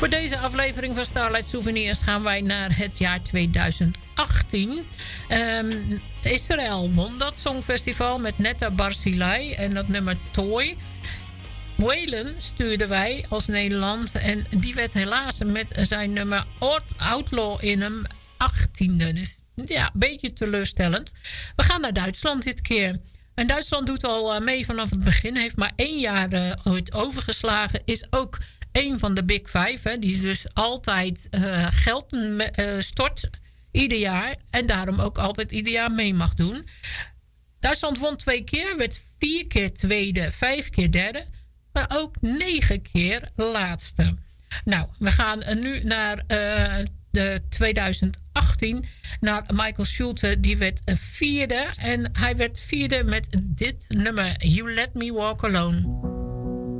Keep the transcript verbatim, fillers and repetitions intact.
Voor deze aflevering van Starlight Souvenirs gaan wij naar het jaar tweeduizend achttien. Um, Israël won dat songfestival met Netta Barzilai en dat nummer Toy. Waylon stuurden wij als Nederland en die werd helaas met zijn nummer Outlaw in hem achttiende. Dus ja, een beetje teleurstellend. We gaan naar Duitsland dit keer. En Duitsland doet al mee vanaf het begin. Heeft maar één jaar uh, ooit overgeslagen. Is ook een van de Big Five. Hè, die dus altijd uh, geld uh, stort. Ieder jaar. En daarom ook altijd ieder jaar mee mag doen. Duitsland won twee keer. Werd vier keer tweede. Vijf keer derde. Maar ook negen keer laatste. Nou, we gaan nu naar uh, de tweeduizend achttien. Naar Michael Schulte. Die werd vierde. En hij werd vierde met dit nummer. You Let Me Walk Alone.